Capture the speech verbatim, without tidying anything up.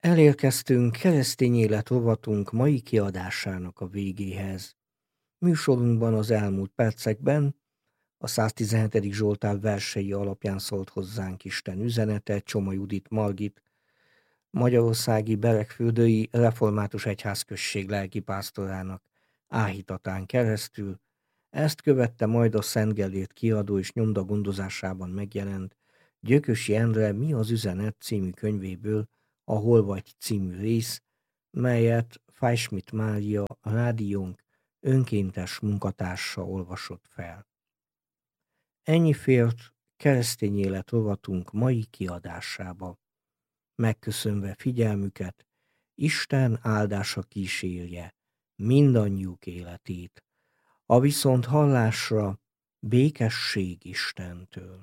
Elérkeztünk keresztény élet rovatunk mai kiadásának a végéhez. Műsorunkban az elmúlt percekben a száztizenhetedik Zsoltár versei alapján szólt hozzánk Isten üzenete Csoma Judit Margit, magyarországi berekfürdői református egyházközség lelkipásztorának áhítatán keresztül. Ezt követte majd a Szent Gellért kiadó és nyomda gondozásában megjelent Gyökösi Endre Mi az üzenet című könyvéből a Hol vagy című rész, melyet Fájschmidt Mária, a rádiónk önkéntes munkatársa olvasott fel. Ennyi fért keresztény élet rovatunk mai kiadásába. Megköszönve figyelmüket, Isten áldása kísérje mindannyiuk életét. A viszont hallásra békesség Istentől.